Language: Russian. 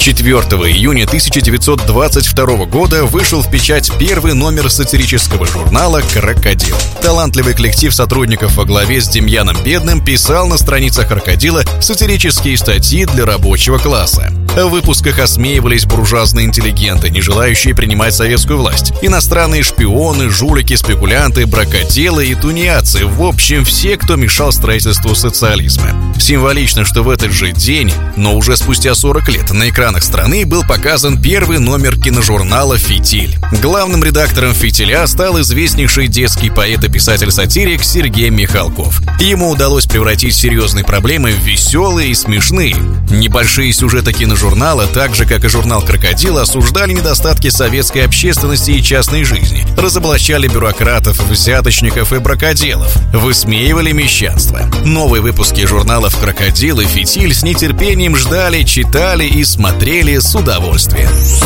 4 июня 1922 года вышел в печать первый номер сатирического журнала «Крокодил». Талантливый коллектив сотрудников во главе с Демьяном Бедным писал на страницах «Крокодила» сатирические статьи для рабочего класса. В выпусках осмеивались буржуазные интеллигенты, не желающие принимать советскую власть, иностранные шпионы, жулики, спекулянты, бракоделы и тунеядцы, в общем, все, кто мешал строительству социализма. Символично, что в этот же день, но уже спустя 40 лет, на экранах страны был показан первый номер киножурнала «Фитиль». Главным редактором «Фитиля» стал известнейший детский поэт и писатель-сатирик Сергей Михалков. Ему удалось превратить серьезные проблемы в веселые и смешные. Небольшие сюжеты киножурнала, так же как и журнал «Крокодил», осуждали недостатки советской общественности и частной жизни, разоблачали бюрократов, взяточников и бракоделов, высмеивали мещанство. Новые выпуски журналов «Крокодил» и «Фитиль» с нетерпением ждали, читали и смотрели с удовольствием.